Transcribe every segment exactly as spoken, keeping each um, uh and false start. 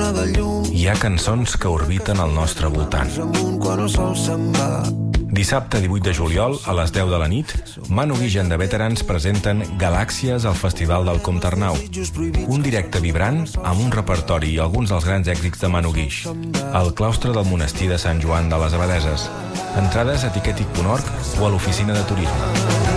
Hi ha cançons que orbiten al nostre voltant. Dissabte divuit de juliol, a les deu de la nit, Manu Guix de Veterans presenten Galàxies al Festival del Comte Arnau. Un directe vibrant amb un repertori i alguns dels grans èxits de Manu Guix. Al claustre del monestir de Sant Joan de les Abadeses. Entrades a tiquetic punt org o a l'oficina de turisme.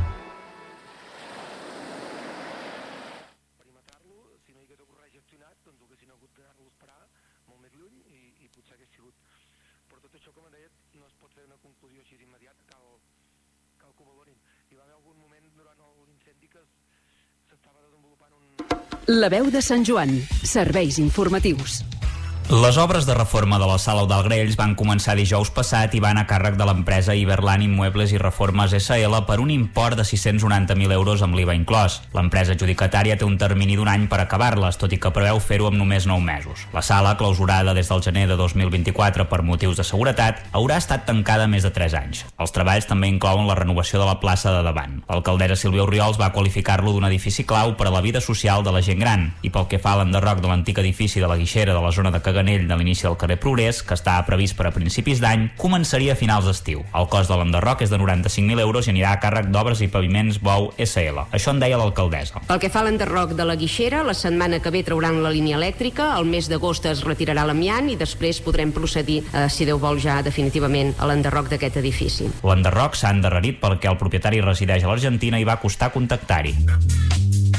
La veu de Sant Joan. Serveis informatius. Les obres de reforma de la Sala d'Algrells van començar dijous passat i van a càrrec de l'empresa Iberland Immuebles i Reformes essa ele per un import de sis-cents noranta mil euros amb l'I V A inclòs. L'empresa adjudicatària té un termini d'un any per acabar-les, tot i que preveu fer-ho amb només nou mesos. La sala, clausurada des del gener de dos mil vint-i-quatre per motius de seguretat, haurà estat tancada més de tres anys. Els treballs també inclouen la renovació de la plaça de davant. L'alcaldessa Sílvia Orriols va qualificar-lo d'un edifici clau per a la vida social de la gent gran, i pel que fa a l'enderroc de l'antic edifici de la Guixera de la zona de Caganell de l'inici del carrer Progrés, que estava previst per a principis d'any, començaria a finals d'estiu. El cost de l'enderroc és de noranta-cinc mil euros i anirà a càrrec d'Obres i Paviments Bou essa ele. Això en deia l'alcaldessa. Pel que fa a l'enderroc de la Guixera, la setmana que ve trauran la línia elèctrica, el mes d'agost es retirarà l'amiant i després podrem procedir, eh, si Déu vol, ja definitivament a l'enderroc d'aquest edifici. L'enderroc s'ha endarrerit perquè el propietari resideix a l'Argentina i va costar contactar-hi.